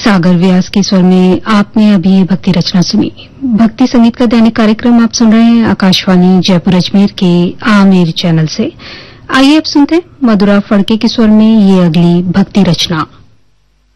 सागर व्यास के स्वर में आपने अभी भक्ति रचना सुनी। भक्ति संगीत का दैनिक कार्यक्रम आप सुन रहे हैं आकाशवाणी जयपुर अजमेर के आमेर चैनल से। आइए अब सुनते हैं मधुरा फड़के के स्वर में ये अगली भक्ति रचना।